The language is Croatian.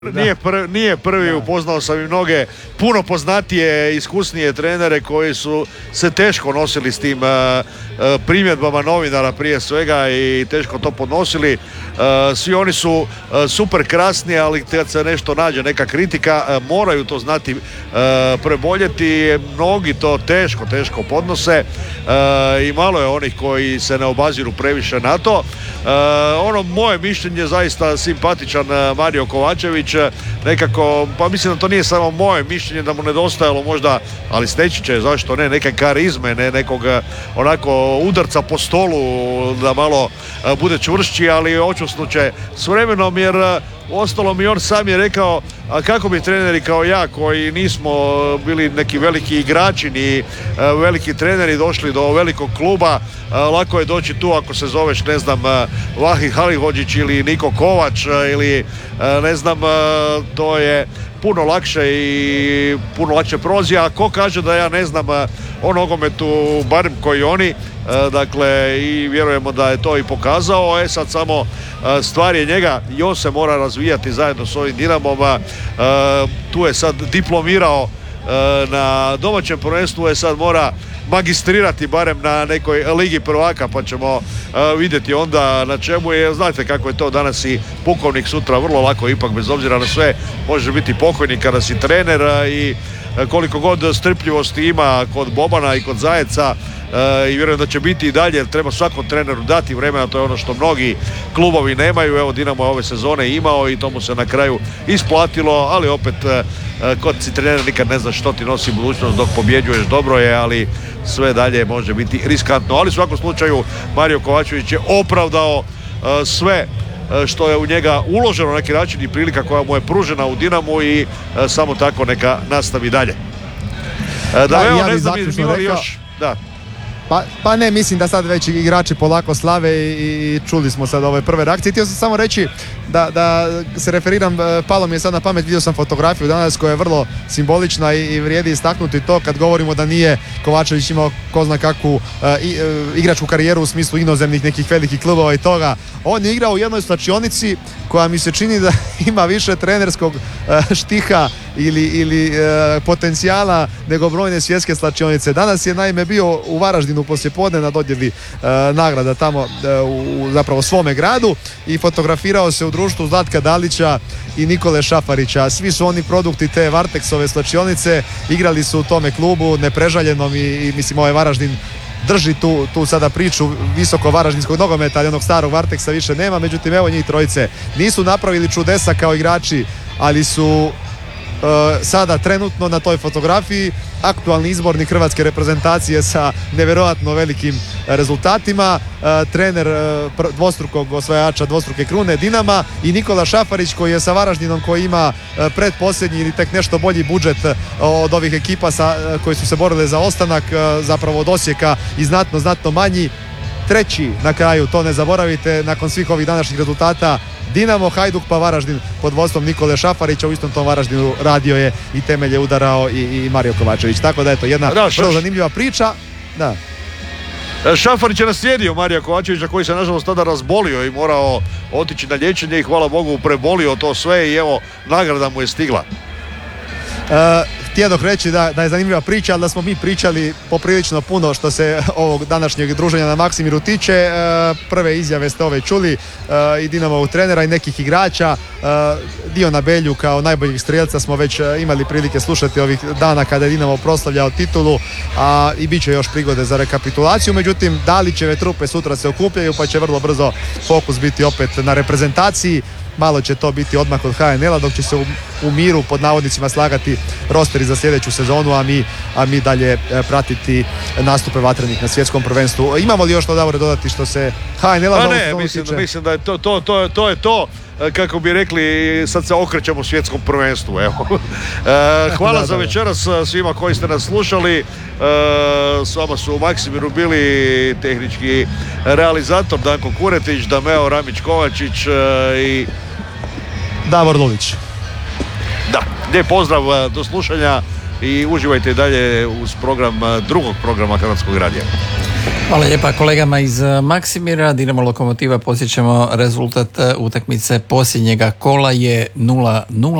Nije prvi, upoznao sam i mnoge puno poznatije, iskusnije trenere koji su se teško nosili s tim primjedbama novinara prije svega i teško to podnosili. Svi oni su super krasni, ali kad se nešto nađe, neka kritika, moraju to znati preboljeti. Mnogi to teško podnose i malo je onih koji se ne obaziru previše na to. Moje mišljenje, zaista simpatičan Mario Kovačević, nekako, pa mislim da to nije samo moje mišljenje, da mu nedostajalo možda, ali steći će, zašto ne, neke karizme, nekog onako udarca po stolu, da malo bude čvršći, ali očusnut će s vremenom, jer uostalom i on sam je rekao, a kako bi treneri kao ja, koji nismo bili neki veliki igrači ni veliki treneri, došli do velikog kluba, lako je doći tu ako se zoveš, ne znam, Vahi Halihođić ili Niko Kovač ili ne znam, to je puno lakše i puno lakše prolazi. A ko kaže da ja ne znam o nogometu barem koji oni, dakle, i vjerujemo da je to i pokazao. Sad samo stvar je njega i on se mora razvijati zajedno s ovim Dinamom. Tu je sad diplomirao na domaćem prvenstvu, sad mora magistrirati barem na nekoj ligi prvaka, pa ćemo vidjeti onda na čemu je. Znate kako je to danas, i pukovnik sutra vrlo lako, ipak bez obzira na sve može biti pokojnik kada si trener, i koliko god strpljivosti ima kod Bobana i kod Zajeca, i vjerujem da će biti i dalje, jer treba svakom treneru dati vremena, to je ono što mnogi klubovi nemaju. Evo, Dinamo je ove sezone imao i to mu se na kraju isplatilo, ali opet kod si trener nikad ne znaš što ti nosi budućnost. Dok pobjeđuješ dobro je, ali sve dalje može biti riskantno. Ali u svakom slučaju Mario Kovačević je opravdao sve što je u njega uloženo na neki način i prilika koja mu je pružena u Dinamu, i samo tako neka nastavi dalje. Ja bih zaključno rekao, još. Da. Pa ne, mislim da sad već igrači polako slave i čuli smo sad ove prve reakcije. Htio sam samo reći da se referiram, palo mi je sad na pamet, vidio sam fotografiju danas koja je vrlo simbolična i vrijedi istaknuti to kad govorimo da nije Kovačević imao ko zna kakvu igračku karijeru u smislu inozemnih nekih velikih klubova i toga. On je igrao u jednoj slačionici koja mi se čini da ima više trenerskog štiha ili potencijala nego brojne svjetske slačionice. Danas je naime bio u Varaždinu poslijepodne na dodjeli nagrada tamo u zapravo svome gradu i fotografirao se u društvu Zlatka Dalića i Nikole Šafarića. Svi su oni produkti te Varteksove slačionice, igrali su u tome klubu neprežaljenom i mislim ovaj Varaždin drži tu sada priču visoko varaždinskog nogometa, ali onog starog Varteksa više nema. Međutim, evo, njih trojice nisu napravili čudesa kao igrači, ali su sada trenutno na toj fotografiji aktualni izbornik hrvatske reprezentacije sa nevjerojatno velikim rezultatima, trener dvostrukog osvajača dvostruke krune Dinama, i Nikola Šafarić koji je sa Varaždinom, koji ima pretposljednji ili tek nešto bolji budžet od ovih ekipa koji su se borili za ostanak, zapravo od Osijeka, i znatno manji. Treći na kraju, to ne zaboravite, nakon svih ovih današnjih rezultata, Dinamo, Hajduk pa Varaždin pod vodstvom Nikole Šafarića. U istom tom Varaždinu radio je i temelje udarao i Mario Kovačević. Tako da je to jedna vrlo zanimljiva priča. Da. Šafarić je naslijedio Marija Kovačevića, koji se nažalost tada razbolio i morao otići na liječenje i hvala Bogu prebolio to sve, i evo, nagrada mu je stigla. Htjedoh reći da je zanimljiva priča, ali da smo mi pričali poprilično puno što se ovog današnjeg druženja na Maksimiru tiče. Prve izjave ste ove čuli, i Dinamovog trenera i nekih igrača. Diona Belju kao najboljeg strijelca smo već imali prilike slušati ovih dana kada je Dinamo proslavljao titulu, a i bit će još prigode za rekapitulaciju. Međutim, Dalićeve trupe sutra se okupljaju, pa će vrlo brzo fokus biti opet na reprezentaciji. Malo će to biti odmah od HNL-a, dok će se u miru pod navodnicima slagati rosteri za sljedeću sezonu, a mi dalje pratiti nastupe vatrenih na svjetskom prvenstvu. Imamo li još to, Davore, dodati što se HNL-a... Pa ne, mislim da je to je to. Kako bi rekli, sad se okrećemo svjetskom prvenstvu. Evo. Hvala za večeras svima koji ste nas slušali. S vama su u Maksimiru bili tehnički realizator Danko Kuretić, Dameo Ramić-Kovačić i Davor Lulić. Da, lijep pozdrav, do slušanja i uživajte i dalje uz program drugog programa Hrvatskog radija. Hvala lijepa kolegama iz Maksimira. Dinamo Lokomotiva, podsjećamo, rezultat utakmice posljednjega kola je 0:0.